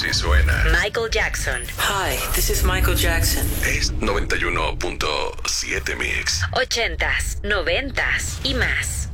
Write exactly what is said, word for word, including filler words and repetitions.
Así suena. Michael Jackson. Hi, this is Michael Jackson. Es noventa y uno punto siete Mix. Ochentas, noventas y más.